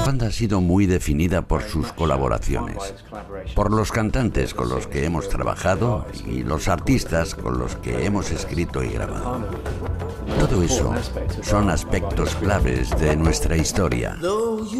banda ha sido muy definida por sus colaboraciones, por los cantantes con los que hemos trabajado y los artistas con los que hemos escrito y grabado. Todo eso son aspectos claves de nuestra historia.